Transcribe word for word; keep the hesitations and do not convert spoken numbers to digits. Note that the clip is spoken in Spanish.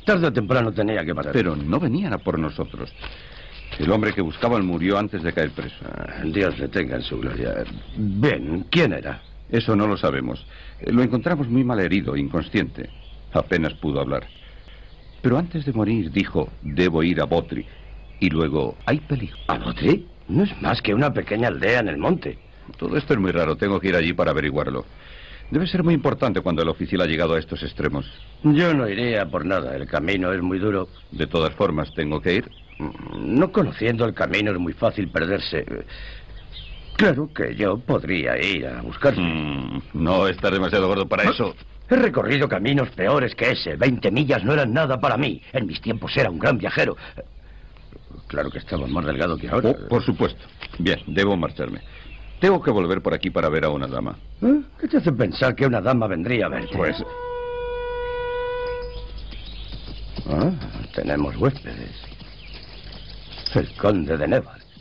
Tarde o temprano tenía que pasar. Pero no venían a por nosotros. El hombre que buscaban murió antes de caer preso. Ah, Dios le tenga en su gloria. Bien, ¿quién era? Eso no lo sabemos. Lo encontramos muy mal herido, inconsciente. Apenas pudo hablar. Pero antes de morir dijo, debo ir a Botry. Y luego, hay peligro. ¿A Botry? No es más que una pequeña aldea en el monte. Todo esto es muy raro. Tengo que ir allí para averiguarlo. Debe ser muy importante cuando el oficial ha llegado a estos extremos. Yo no iría por nada. El camino es muy duro. De todas formas, tengo que ir. No conociendo el camino es muy fácil perderse. Claro que yo podría ir a buscarle. Mm, no estás demasiado gordo para eso. He recorrido caminos peores que ese. Veinte millas no eran nada para mí. En mis tiempos era un gran viajero. Claro que estaba más delgado que ahora. Oh, por supuesto. Bien, debo marcharme. Tengo que volver por aquí para ver a una dama. ¿Eh? ¿Qué te hace pensar que una dama vendría a verte? Pues... Ah, tenemos huéspedes. El conde de Nevar.